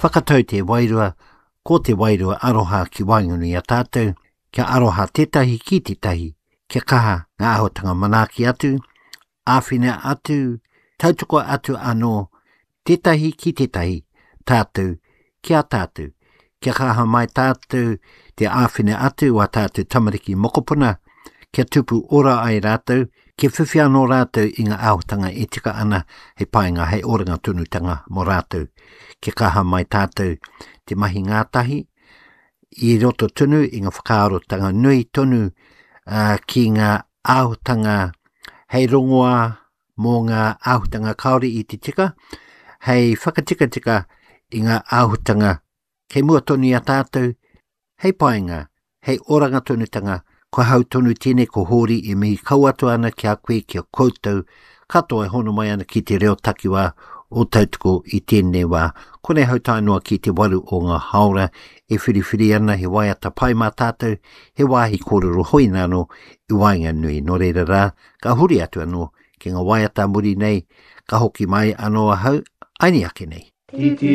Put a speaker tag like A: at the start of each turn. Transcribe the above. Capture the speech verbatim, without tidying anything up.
A: whakatau te wairua, ko te wairua aroha ki waingunu a tātou, kia aroha tetahi ki tetahi, kia kaha ngā ahotanga manaki atu, āwhina atu, tautoko atu anō, tetahi ki tetahi, tātou, kia tātou, kia kaha mai tātou, te āwhina atu wa tātou tamariki mokopuna, kia tupu ora ai rātou, kia whiwhi anō rātou i ngā ahotanga e tika ana he painga hei oranga tunutanga mo rātou. Kia kaha mai tātou te mahi ngātahi, i roto tunu i ngā whakaarotanga nui tonu uh, ki ngā ahotanga hei rongoa mō ngā ahotanga kaore i te tika, hei whakatika tika i ngā ahotanga kei mua tonu a tātou, hei painga, hei oranga tunutanga, ko hau tonu tēne ko hori i mihi kauatu ana ki a koe ki a koutou, katoa e hono mai ana ki te reo takiwa o tautoko i tēnei wā. Kone hau tainua ki te waru o ngā haora, e whiriwhiri ana he waiata pai mā tātou, he wāhi kōrero hoi nāno i wainga nui. Nō reira rā, ka huri atu anō ki ngā waiata muri nei, ka hoki mai anō hau, aini ake nei.